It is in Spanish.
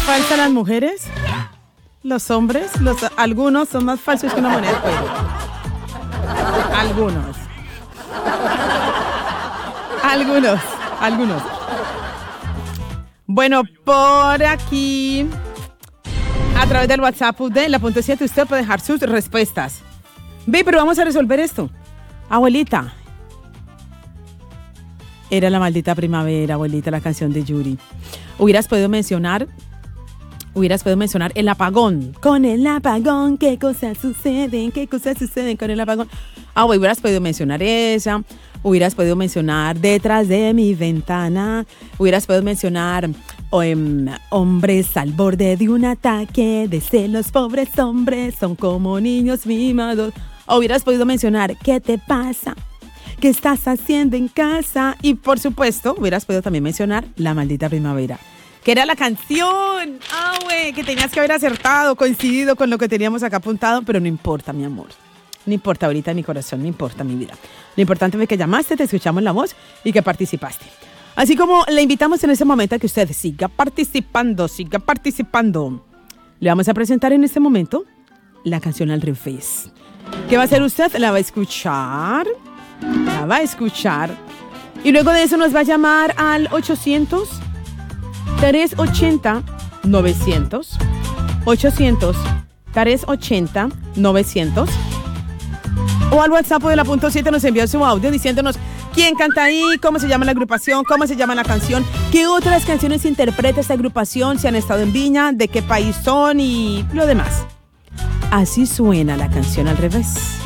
falsas las mujeres, los hombres, algunos son más falsos que una moneda de cuero. Algunos. Bueno, por aquí, a través del WhatsApp de la punto 7, usted puede dejar sus respuestas. Ve, pero vamos a resolver esto. Abuelita. Era La Maldita Primavera, abuelita, la canción de Yuri. Hubieras podido mencionar el apagón. Con el apagón, ¿qué cosas suceden con el apagón? Hubieras podido mencionar esa. Hubieras podido mencionar Detrás de mi ventana. Hubieras podido mencionar hombres al borde de un ataque de celos. Pobres hombres son como niños mimados. Hubieras podido mencionar ¿Qué te pasa? ¿Qué estás haciendo en casa? Y por supuesto, hubieras podido también mencionar La Maldita Primavera, que era la canción, que tenías que haber acertado, coincidido con lo que teníamos acá apuntado, pero no importa, mi amor. No importa ahorita mi corazón, no importa mi vida. Lo importante fue que llamaste, te escuchamos la voz y que participaste. Así como le invitamos en ese momento a que usted siga participando. Le vamos a presentar en este momento la canción al revés. ¿Qué va a hacer usted? La va a escuchar. Y luego de eso nos va a llamar al 800-380-900. 800-380-900. O al WhatsApp de la punto 7 nos envió su audio diciéndonos quién canta ahí, cómo se llama la agrupación, cómo se llama la canción, qué otras canciones interpreta esta agrupación, si han estado en Viña, de qué país son y lo demás. Así suena la canción al revés.